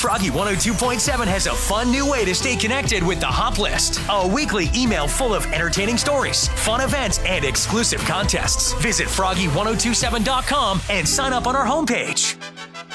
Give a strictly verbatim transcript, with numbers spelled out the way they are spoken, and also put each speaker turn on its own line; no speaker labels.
Froggy one oh two point seven has a fun new way to stay connected with the Hop List. A weekly email full of entertaining stories, fun events, and exclusive contests. Visit froggy ten twenty-seven dot com and sign up on our homepage.